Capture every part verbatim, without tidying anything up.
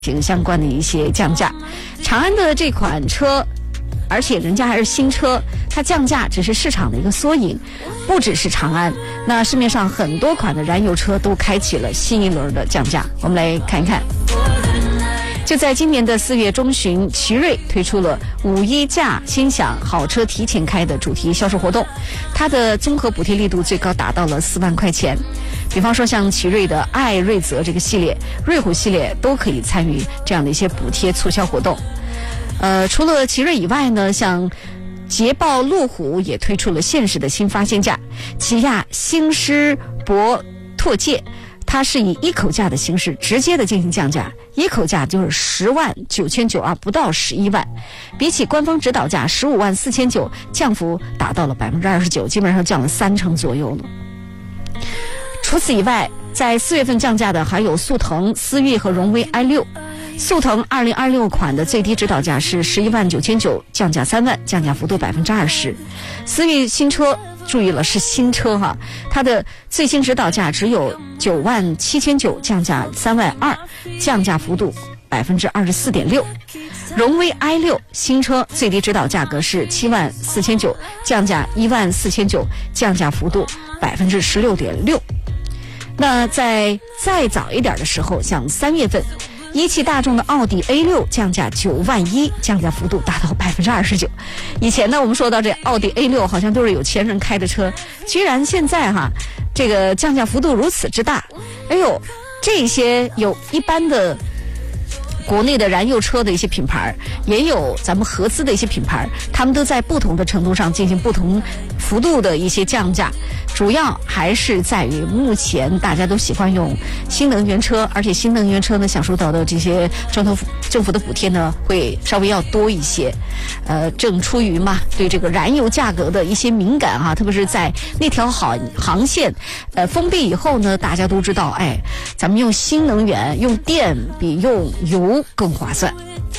这个相关的一些降价。长安的这款车，而且人家还是新车，它降价只是市场的一个缩影，不只是长安，那市面上很多款的燃油车都开启了新一轮的降价。我们来看一看。就在今年的四月中旬，奇瑞推出了五一价心享好车提前开的主题销售活动，它的综合补贴力度最高达到了四万块钱。比方说像奇瑞的艾瑞泽这个系列、瑞虎系列都可以参与这样的一些补贴促销活动。呃，除了奇瑞以外呢，像捷豹路虎也推出了限时的新发现价，起亚星狮博拓界，它是以一口价的形式直接的进行降价，一口价就是十万九千九啊，不到十一万，比起官方指导价十五万四千九，降幅达到了百分之二十九，基本上降了三成左右了。除此以外，在四月份降价的还有速腾、思域和荣威 i 六。速腾二零二六款的最低指导价是十一万九千九，降价三万，降价幅度百分之二十。思域新车。注意了，是新车哈，它的最新指导价只有九万七千九，降价三万二，降价幅度百分之二十四点六。荣威 i 六新车最低指导价格是七万四千九，降价一万四千九，降价幅度百分之十六点六。那在再早一点的时候，像三月份。一汽大众的奥迪 A 六降价九万一，降价幅度达到百分之二十九。以前呢，我们说到这奥迪 A 六好像都是有钱人开的车，居然现在哈，这个降价幅度如此之大。哎呦，这些有一般的国内的燃油车的一些品牌，也有咱们合资的一些品牌，他们都在不同的程度上进行不同幅度的一些降价，主要还是在于目前大家都喜欢用新能源车，而且新能源车呢享受到的这些政府政府的补贴呢会稍微要多一些。呃，正出于嘛对这个燃油价格的一些敏感哈、啊，特别是在那条好航线呃封闭以后呢，大家都知道，哎，咱们用新能源用电比用油更划算。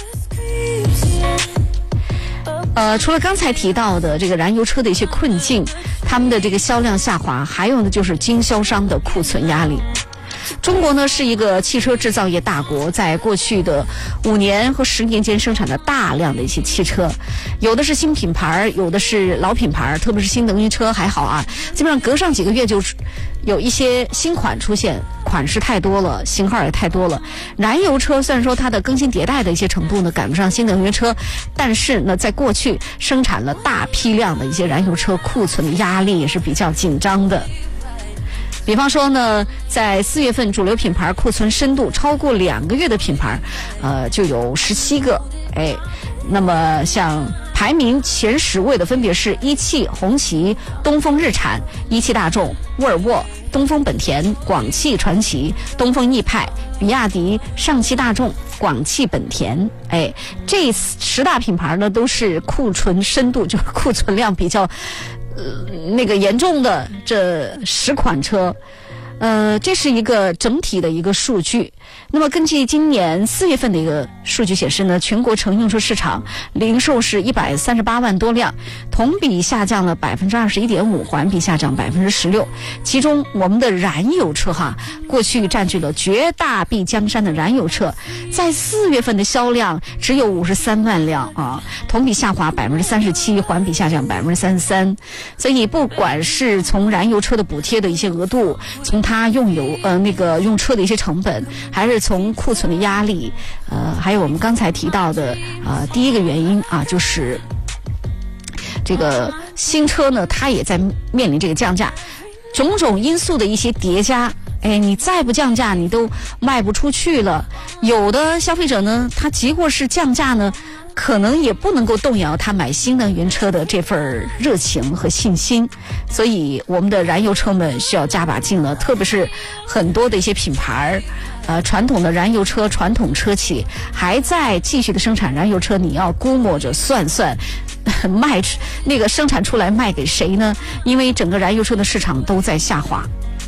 呃，除了刚才提到的这个燃油车的一些困境，他们的这个销量下滑，还有呢就是经销商的库存压力。中国呢是一个汽车制造业大国，在过去的五年和十年间生产了大量的一些汽车，有的是新品牌，有的是老品牌，特别是新能源车还好啊，基本上隔上几个月就有一些新款出现，款式太多了，型号也太多了。燃油车虽然说它的更新迭代的一些程度呢赶不上新能源车，但是呢在过去生产了大批量的一些燃油车，库存的压力也是比较紧张的。比方说呢，在四月份主流品牌库存深度超过两个月的品牌，呃，就有十七个。哎，那么像排名前十位的分别是一汽、红旗、东风日产、一汽大众、沃尔沃、东风本田、广汽传祺、东风奕派、比亚迪、上汽大众、广汽本田。哎，这十大品牌呢都是库存深度，就是库存量比较。呃，那个严重的这十款车，呃，这是一个整体的一个数据。那么根据今年四月份的一个数据显示呢，全国乘用车市场零售是一百三十八万多辆，同比下降了百分之二十一点五，环比下降百分之十六。其中我们的燃油车哈，过去占据了绝大壁江山的燃油车，在四月份的销量只有五十三万辆啊，同比下滑百分之三十七，环比下降百分之三十三。所以不管是从燃油车的补贴的一些额度，从它用油呃那个用车的一些成本，还是从库存的压力，呃，还有我们刚才提到的呃第一个原因啊，就是这个新车呢，它也在面临这个降价，种种因素的一些叠加。哎，你再不降价，你都卖不出去了。有的消费者呢，他即或是降价呢，可能也不能够动摇他买新能源车的这份热情和信心。所以我们的燃油车们需要加把劲了，特别是很多的一些品牌，呃，传统的燃油车、传统车企还在继续的生产燃油车，你要估摸着算算，卖那个生产出来卖给谁呢？因为整个燃油车的市场都在下滑。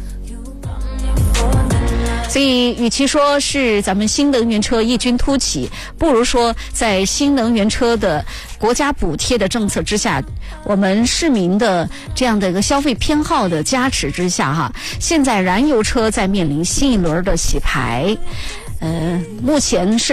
所以与其说是咱们新能源车异军突起，不如说在新能源车的国家补贴的政策之下，我们市民的这样的一个消费偏好的加持之下哈，现在燃油车在面临新一轮的洗牌。 呃，目前是